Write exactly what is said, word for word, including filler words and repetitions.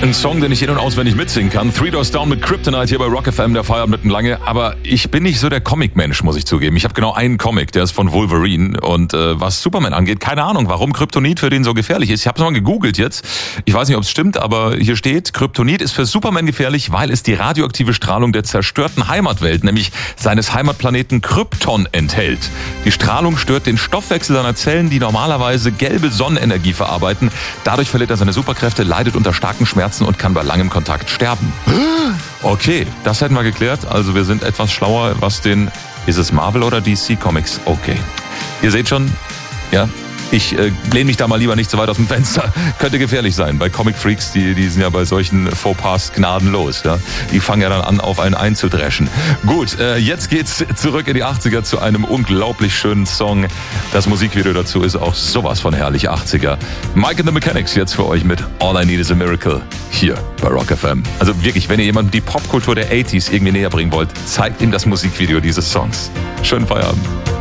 Ein Song, den ich in- und auswendig mitsingen kann. Three Doors Down mit Kryptonite hier bei Rock F M, der Feierabend mitten lange. Aber ich bin nicht so der Comic-Mensch, muss ich zugeben. Ich habe genau einen Comic, der ist von Wolverine. Und äh, was Superman angeht, keine Ahnung, warum Kryptonit für den so gefährlich ist. Ich habe es mal gegoogelt jetzt. Ich weiß nicht, ob es stimmt, aber hier steht, Kryptonit ist für Superman gefährlich, weil es die radioaktive Strahlung der zerstörten Heimatwelt, nämlich seines Heimatplaneten Krypton, enthält. Die Strahlung stört den Stoffwechsel seiner Zellen, die normalerweise gelbe Sonnenenergie verarbeiten. Dadurch verliert er seine Superkräfte, leidet unter starken Schmerzen und kann bei langem Kontakt sterben. Okay, das hätten wir geklärt. Also wir sind etwas schlauer, was den... Ist es Marvel oder D C Comics? Okay. Ihr seht schon, ja, ich äh, lehne mich da mal lieber nicht so weit aus dem Fenster. Könnte gefährlich sein. Bei Comic Freaks, die, die sind ja bei solchen Fauxpas gnadenlos. Ja? Die fangen ja dann an, auf einen einzudreschen. Gut, äh, jetzt geht's zurück in die achtziger zu einem unglaublich schönen Song. Das Musikvideo dazu ist auch sowas von herrlich achtziger. Mike and the Mechanics jetzt für euch mit All I Need Is a Miracle hier bei Rock F M. Also wirklich, wenn ihr jemandem die Popkultur der achtziger irgendwie näher bringen wollt, zeigt ihm das Musikvideo dieses Songs. Schönen Feierabend.